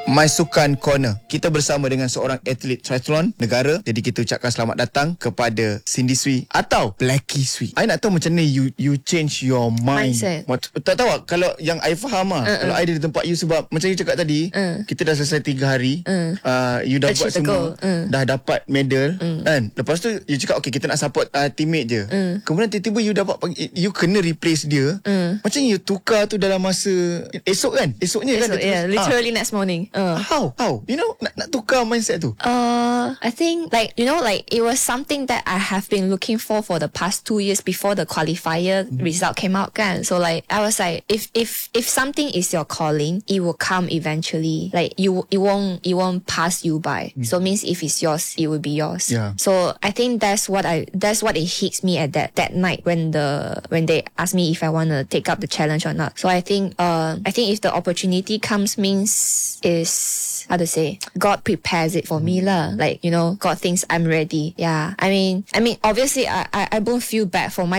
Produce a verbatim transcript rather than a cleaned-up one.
My Sukan Corner. Kita bersama dengan seorang atlet triathlon negara. Jadi kita ucapkan selamat datang kepada Cindy Sui atau Blackie Sui. I nak tahu macam mana you you change your mind. Mindset. Mat, tak tahu tak, kalau yang I faham lah. Uh-uh. Kalau I ada di tempat you, sebab macam you cakap tadi, uh. kita dah selesai tiga hari. Uh. Uh, you dah buat semua. Uh. Dah dapat medal. Uh. Kan? Lepas tu you cakap okay, kita nak support uh, teammate je. Uh. Kemudian tiba-tiba you dapat panggil, you kena replace dia. Uh. Macam you tukar tu dalam masa esok kan? Esoknya Esok, kan? Yeah, literally uh. next morning. Uh. How? How? You know, nak, nak tukar mindset tu? Uh, I think like, you know, like it was something that I have been looking for for the past two years before the qualifier mm. result came out kan. So like, I was like, if if if something is your calling, it will come eventually. Like you, it won't, it won't pass you by. Mm. So means if it's yours, it will be yours. Yeah. So I think that's what I, that's what it hits me at that, that night when the, when they asked me if I want to take up the challenge or not. So I think, uh, I think if the opportunity comes, means is, how to say, God prepares it for me lah. Like, you know, God thinks I'm ready. Yeah. I mean, I mean, obviously I, I, I won't feel bad for my